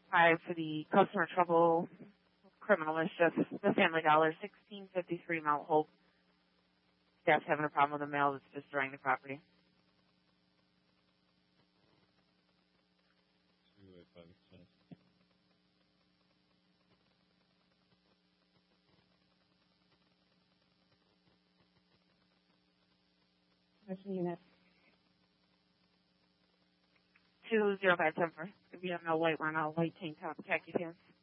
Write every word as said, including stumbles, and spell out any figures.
Five for the customer trouble, criminal mischief, the Family Dollar, sixteen fifty-three Mount Hope. Staff's having a problem with the mail that's destroying the property. Commission unit. Two zero five seven four. If you have no white, we're on all white tank top, khaki pants.